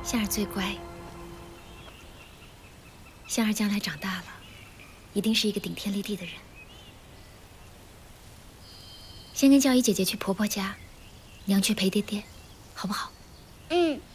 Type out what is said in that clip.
香儿最乖。香儿将来长大了，一定是一个顶天立地的人。先跟教仪姐姐去婆婆家，娘去陪爹爹，好不好？ 嗯。